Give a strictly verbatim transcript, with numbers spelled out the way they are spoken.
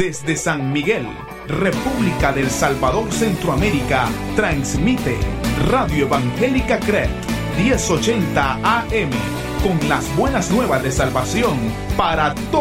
Desde San Miguel, República del Salvador, Centroamérica, transmite Radio Evangélica C R E T diez ochenta A M con las buenas nuevas de salvación para todos